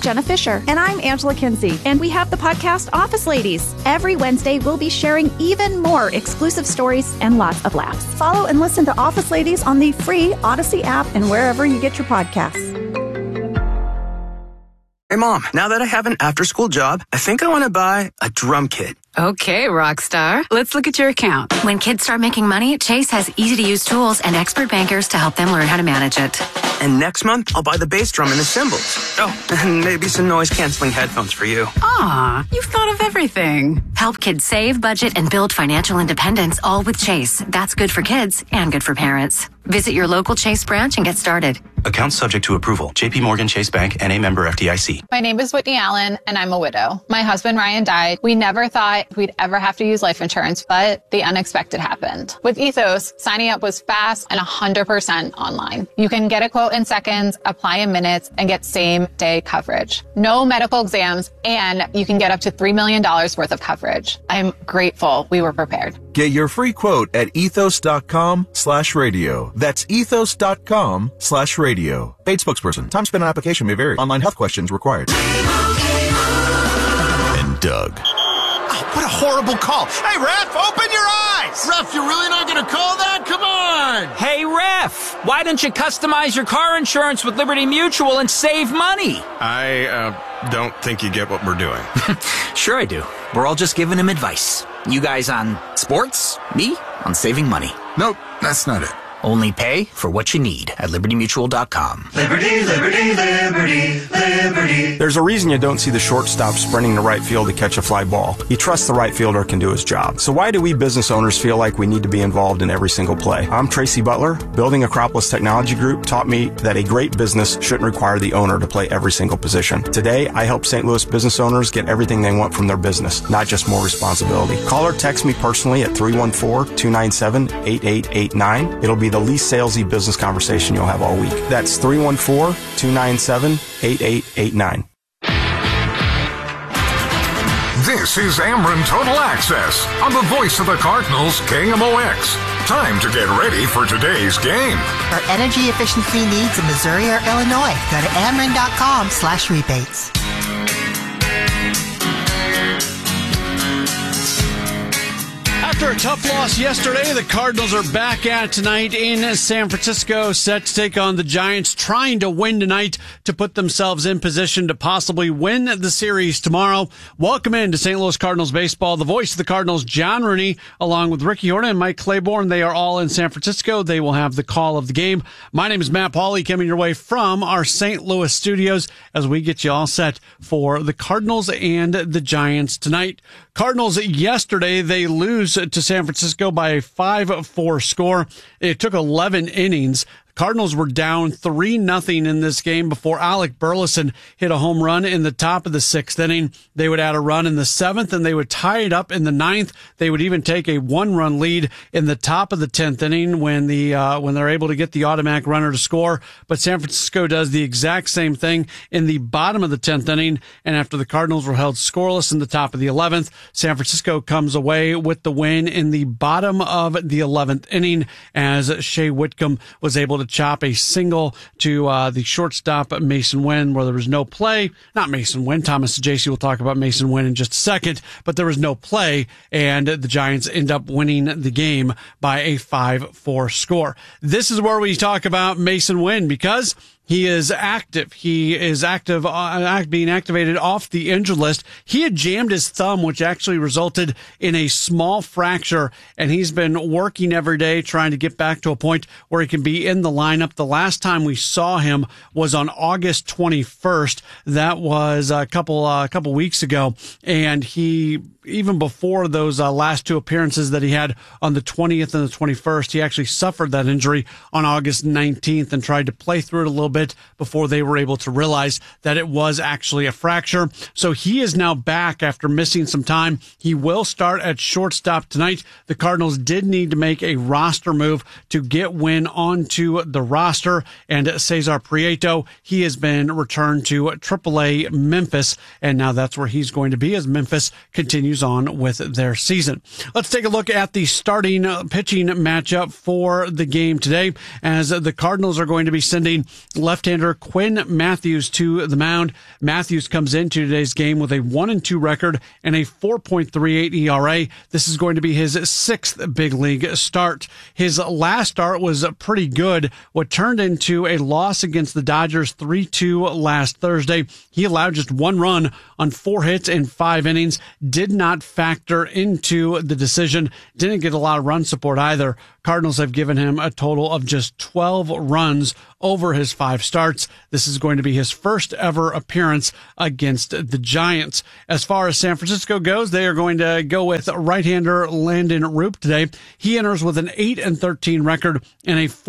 Jenna Fisher. And I'm Angela Kinsey. And we have the podcast Office Ladies. Every Wednesday, we'll be sharing even more exclusive stories and lots of laughs. Follow and listen to Office Ladies on the free Odyssey app and wherever you get your podcasts. Hey, Mom, now that I have an after-school job, I think I want to buy a drum kit. Okay, Rockstar. Let's look at your account. When kids start making money, Chase has easy-to-use tools and expert bankers to help them learn how to manage it. And next month, I'll buy the bass drum and the cymbals. Oh, and maybe some noise-canceling headphones for you. Aw, you've thought of everything. Help kids save, budget, and build financial independence, all with Chase. That's good for kids and good for parents. Visit your local Chase branch and get started. Account subject to approval. J.P. Morgan Chase Bank and a member FDIC. My name is Whitney Allen, and I'm a widow. My husband, Ryan, died. We never thought we'd ever have to use life insurance, but the unexpected happened. With Ethos, signing up was fast and 100% online. You can get a quote in seconds, apply in minutes, and get same-day coverage. No medical exams, and you can get up to $3 million worth of coverage. I'm grateful we were prepared. Get your free quote at ethos.com/radio. That's ethos.com/radio. Paid spokesperson. Time spent on application may vary. Online health questions required. And Doug. Oh, what a horrible call. Hey, ref, open your eyes. Ref, you're really not going to call that? Come on. Hey, ref, why don't you customize your car insurance with Liberty Mutual and save money? I don't think you get what we're doing. Sure I do. We're all just giving him advice. You guys on sports, me on saving money. Nope, that's not it. Only pay for what you need at libertymutual.com. Liberty, liberty, liberty, liberty. There's a reason you don't see the shortstop sprinting to right field to catch a fly ball. You trust the right fielder can do his job. So why do we business owners feel like we need to be involved in every single play? I'm Tracy Butler. Building Acropolis Technology Group taught me that a great business shouldn't require the owner to play every single position. Today, I help St. Louis business owners get everything they want from their business, not just more responsibility. Call or text me personally at 314-297-8889. It'll be the least salesy business conversation you'll have all week. That's 314-297-8889. This is Ameren Total Access on the voice of the Cardinals, KMOX. Time to get ready for today's game. For energy efficiency needs in Missouri or Illinois, go to Ameren.com/rebates. After a tough loss yesterday, the Cardinals are back at tonight in San Francisco, set to take on the Giants, trying to win tonight to put themselves in position to possibly win the series tomorrow. Welcome in to St. Louis Cardinals baseball. The voice of the Cardinals, John Rooney, along with Ricky Horton and Mike Claiborne. They are all in San Francisco. They will have the call of the game. My name is Matt Pauley, coming your way from our St. Louis studios as we get you all set for the Cardinals and the Giants tonight. Cardinals yesterday, they lose to San Francisco by a 5-4 score. It took 11 innings. Cardinals were down 3-0 in this game before Alec Burleson hit a home run in the top of the 6th inning. They would add a run in the 7th, and they would tie it up in the 9th. They would even take a 1-run lead in the top of the 10th inning when they're able to get the automatic runner to score. But San Francisco does the exact same thing in the bottom of the 10th inning, and after the Cardinals were held scoreless in the top of the 11th, San Francisco comes away with the win in the bottom of the 11th inning as Shea Whitcomb was able to chop a single to the shortstop Mason Wynn, where there was no play. Not Mason Wynn. Thomas J.C. will talk about Mason Wynn in just a second, but there was no play, and the Giants end up winning the game by a 5-4 score. This is where we talk about Mason Wynn, because he is active. He is being activated off the injured list. He had jammed his thumb, which actually resulted in a small fracture, and he's been working every day trying to get back to a point where he can be in the lineup. The last time we saw him was on August 21st. That was a couple weeks ago, and he, even before those last two appearances that he had on the 20th and the 21st, he actually suffered that injury on August 19th and tried to play through it a little bit before they were able to realize that it was actually a fracture. So he is now back after missing some time. He will start at shortstop tonight. The Cardinals did need to make a roster move to get Wynn onto the roster, and Cesar Prieto, he has been returned to AAA Memphis, and now that's where he's going to be as Memphis continues on with their season. Let's take a look at the starting pitching matchup for the game today, as the Cardinals are going to be sending left-hander Quinn Matthews to the mound. Matthews comes into today's game with a 1-2 record and a 4.38 ERA. This is going to be his 6th big league start. His last start was pretty good. What turned into a loss against the Dodgers 3-2 last Thursday. He allowed just 1 run on 4 hits in 5 innings. Did not factor into the decision. Didn't get a lot of run support either. Cardinals have given him a total of just 12 runs over his 5 starts. This is going to be his first ever appearance against the Giants. As far as San Francisco goes, they are going to go with right-hander Landon Roop today. He enters with an 8-13 record and a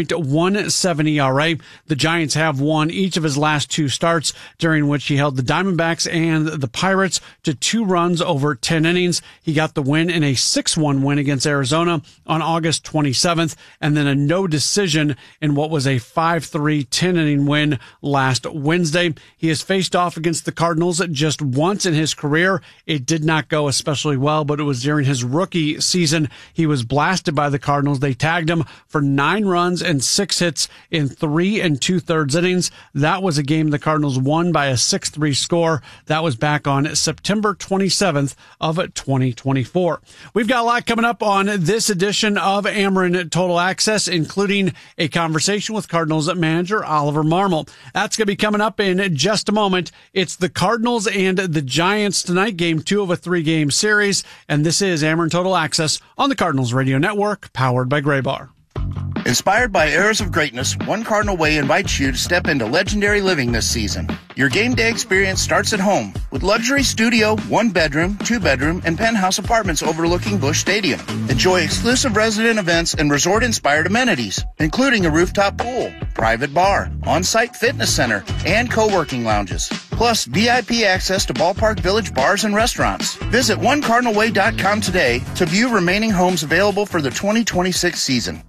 4.17 ERA. The Giants have won each of his last 2 starts, during which he held the Diamondbacks and the Pirates to 2 runs over 10 innings. He got the win in a 6-1 win against Arizona on August 27th, and then a no decision in what was a 5-3 10-inning win last Wednesday. He has faced off against the Cardinals just once in his career. It did not go especially well, but it was during his rookie season. He was blasted by the Cardinals. They tagged him for 9 runs and 6 hits in 3 2/3 innings. That was a game the Cardinals won by a 6-3 score. That was back on September 27th of 2024. We've got a lot coming up on this edition of Ameren Total Access, including a conversation with Cardinals manager Oliver Marmol. That's going to be coming up in just a moment. It's the Cardinals and the Giants tonight, game 2 of a 3-game series, and this is Ameren Total Access on the Cardinals Radio Network, powered by Graybar. Inspired by Eras of Greatness, One Cardinal Way invites you to step into legendary living this season. Your game day experience starts at home with luxury studio, 1-bedroom, 2-bedroom, and penthouse apartments overlooking Busch Stadium. Enjoy exclusive resident events and resort-inspired amenities, including a rooftop pool, private bar, on-site fitness center, and co-working lounges. Plus, VIP access to Ballpark Village bars and restaurants. Visit OneCardinalWay.com today to view remaining homes available for the 2026 season.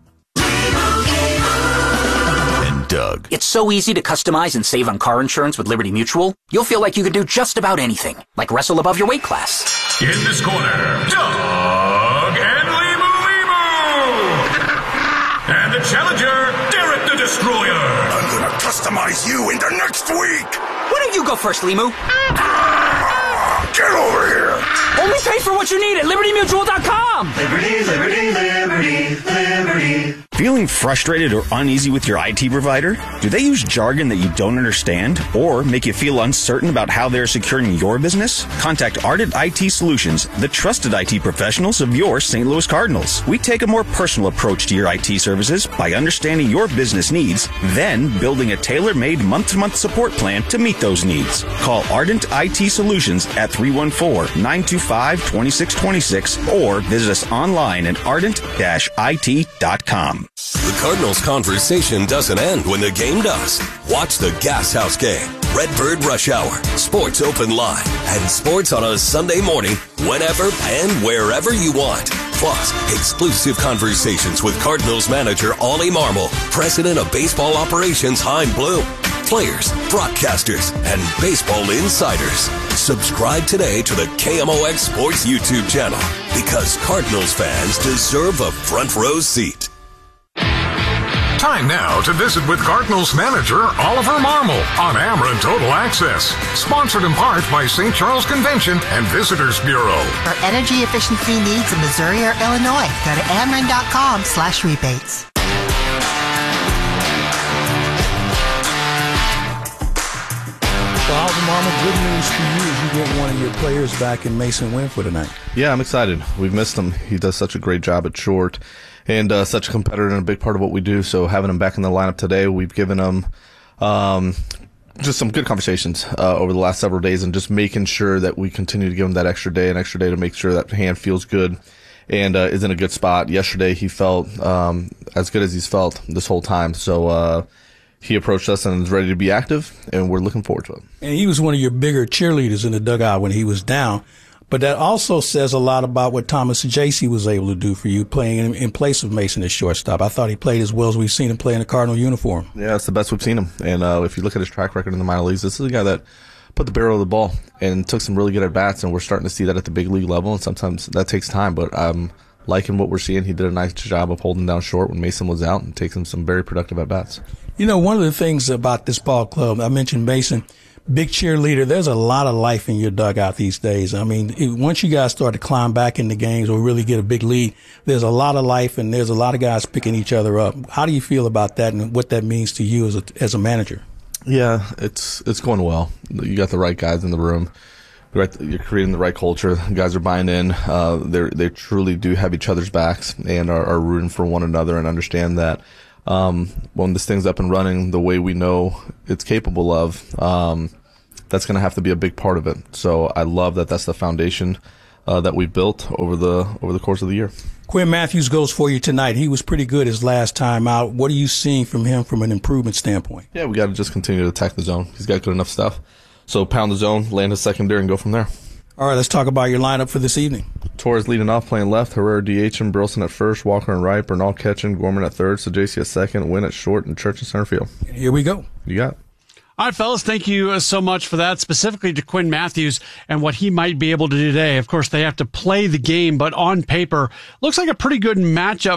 Doug. It's so easy to customize and save on car insurance with Liberty Mutual. You'll feel like you can do just about anything, like wrestle above your weight class. In this corner, Doug and Limu. And the challenger, Derek the Destroyer. I'm gonna customize you into next week. Why don't you go first, Limu? Get over here. Only pay for what you need at LibertyMutual.com. Liberty, liberty, liberty, liberty. Feeling frustrated or uneasy with your IT provider? Do they use jargon that you don't understand or make you feel uncertain about how they're securing your business? Contact Ardent IT Solutions, the trusted IT professionals of your St. Louis Cardinals. We take a more personal approach to your IT services by understanding your business needs, then building a tailor-made month-to-month support plan to meet those needs. Call Ardent IT Solutions at 314-925-2626 or visit us online at ardent-it.com. The Cardinals conversation doesn't end when the game does. Watch the Gas House game, Redbird Rush Hour, Sports Open Line, and sports on a Sunday morning whenever and wherever you want. Plus, exclusive conversations with Cardinals manager Ollie Marmol, president of baseball operations Hein Bloom, players, broadcasters, and baseball insiders. Subscribe today to the KMOX Sports YouTube channel because Cardinals fans deserve a front row seat. Time now to visit with Cardinals manager Oliver Marmol on Ameren Total Access. Sponsored in part by St. Charles Convention and Visitors Bureau. For energy efficiency needs in Missouri or Illinois, go to Ameren.com/rebates. So Oliver Marmol, good news for you as you get one of your players back in Mason Winford tonight. Yeah, I'm excited. We've missed him. He does such a great job at short and such a competitor and a big part of what we do. So having him back in the lineup today, we've given him just some good conversations over the last several days and just making sure that we continue to give him that extra day to make sure that hand feels good and is in a good spot. Yesterday he felt as good as he's felt this whole time. So he approached us and is ready to be active, and we're looking forward to it. And he was one of your bigger cheerleaders in the dugout when he was down. But that also says a lot about what Thomas Jaycee was able to do for you, playing in place of Mason as shortstop. I thought he played as well as we've seen him play in the Cardinal uniform. Yeah, it's the best we've seen him. And if you look at his track record in the minor leagues, this is a guy that put the barrel of the ball and took some really good at-bats, and we're starting to see that at the big league level, and sometimes that takes time. But I'm liking what we're seeing. He did a nice job of holding down short when Mason was out and taking some very productive at-bats. You know, one of the things about this ball club, I mentioned Mason, big cheerleader. There's a lot of life in your dugout these days. I mean, once you guys start to climb back into games or really get a big lead, there's a lot of life and there's a lot of guys picking each other up. How do you feel about that and what that means to you as a manager? Yeah, it's going well. You got the right guys in the room. You're creating the right culture. Guys are buying in. They truly do have each other's backs and are rooting for one another and understand that when this thing's up and running the way we know it's capable of, that's going to have to be a big part of it. So I love that that's the foundation that we built over the course of the year. Quinn Matthews goes for you tonight. He was pretty good his last time out. What are you seeing from him from an improvement standpoint? Yeah, we got to just continue to attack the zone. He's got good enough stuff. So pound the zone, land his secondary, and go from there. All right, let's talk about your lineup for this evening. Torres leading off, playing left, Herrera DH, Burleson at first, Walker and right, Bernal catching, Gorman at third, Sajaci at second, Wynn at short, and Church in center field. Here we go. You got it. All right, fellas, thank you so much for that, specifically to Quinn Matthews and what he might be able to do today. Of course, they have to play the game, but on paper, looks like a pretty good matchup